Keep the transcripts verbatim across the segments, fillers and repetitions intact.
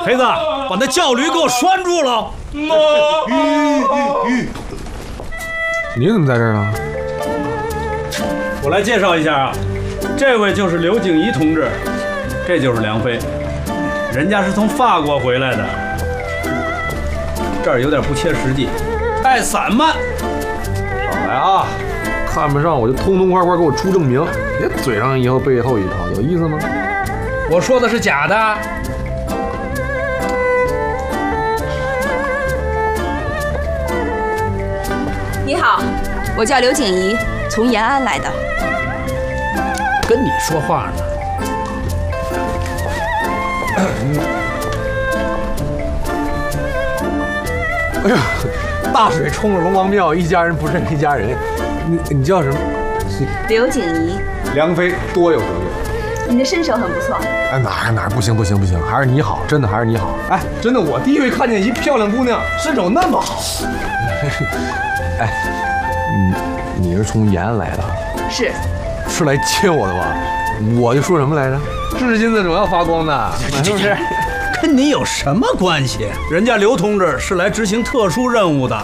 黑子，把那轿驴给我拴住了！ 你怎么在这儿呢？ 我来介绍一下啊，这位就是刘景怡同志，这就是梁飞，人家是从法国回来的。这儿有点不切实际，太散漫。 少来啊！看不上我就痛痛快快给我出证明，别嘴上一套背后一套，有意思吗？ 我说的是假的。 你好，我叫刘景怡，从延安来的。 跟你说话呢。 哎呀，大水冲了龙王庙，一家人不认一家人。你你叫什么？ 刘景怡。 梁飞多有得有。 你的身手很不错。 哎，哪儿哪儿不行不行不行，还是你好，真的还是你好。哎，真的，我第一回看见一漂亮姑娘身手那么好。哎，你你是从延安来的？ 是。 是来接我的吧？我就说什么来着？是金子总要发光的，是不是？ 跟你有什么关系？人家刘同志是来执行特殊任务的。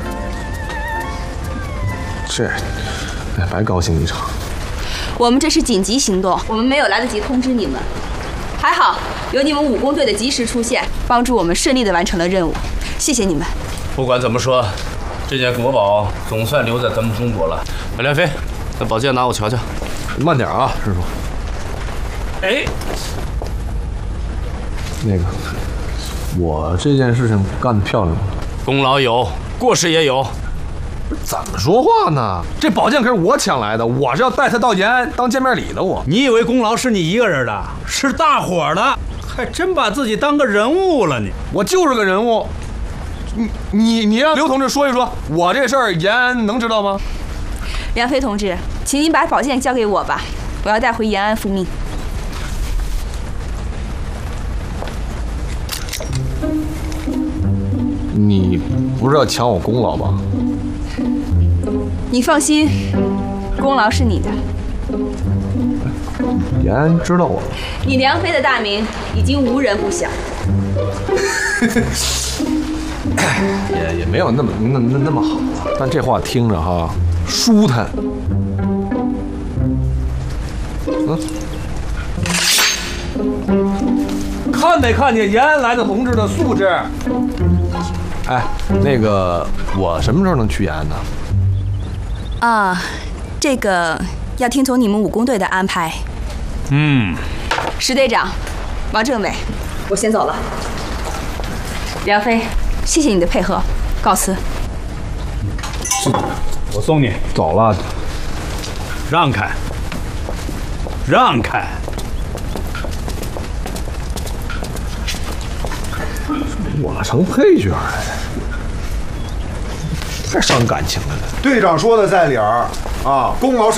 是，哎，白高兴一场。 我们这是紧急行动，我们没有来得及通知你们。还好有你们武工队的及时出现，帮助我们顺利地完成了任务，谢谢你们。 不管怎么说，这件国宝总算留在咱们中国了。梁飞，那宝剑拿我瞧瞧。 慢点啊，师傅。 哎， 那个，我这件事情干得漂亮吗？ 功劳有，过失也有。 怎么说话呢？这宝剑可是我抢来的，我是要带他到延安当见面礼的。我， 你以为功劳是你一个人的？是大伙儿的，还真把自己当个人物了你。 我就是个人物。你你你让刘同志说一说，我这事儿延安能知道吗？ 梁飞同志，请您把宝剑交给我吧，我要带回延安复命。 你不是要抢我功劳吧？ 你放心，功劳是你的。 延安知道我了。 你梁飞的大名已经无人不晓。 也也没有那么那那那么好，但这话听着哈舒坦。嗯，看没看见延安来的同志的素质？哎，那个我什么时候能去延安呢？ 啊，这个要听从你们武工队的安排。 嗯， 石队长，王政委，我先走了。梁飞，谢谢你的配合，告辞。 我送你走了。 让开，让开。 我成配角了，太伤感情了。 队长说的在理儿啊，功劳是。